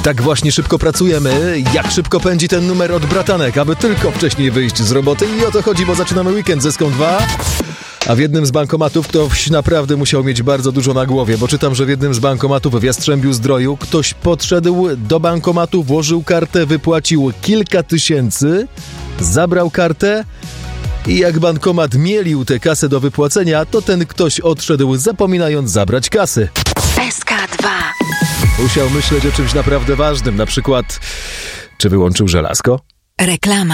Tak właśnie szybko pracujemy, jak szybko pędzi ten numer od bratanek, aby tylko wcześniej wyjść z roboty i o to chodzi, bo zaczynamy weekend ze Ską 2. A w jednym z bankomatów ktoś naprawdę musiał mieć bardzo dużo na głowie, bo czytam, że w jednym z bankomatów w Jastrzębiu-Zdroju ktoś podszedł do bankomatu, włożył kartę, wypłacił kilka tysięcy, zabrał kartę i jak bankomat mielił tę kasę do wypłacenia, to ten ktoś odszedł, zapominając zabrać kasy. SK2. Musiał myśleć o czymś naprawdę ważnym, na przykład czy wyłączył żelazko? Reklama.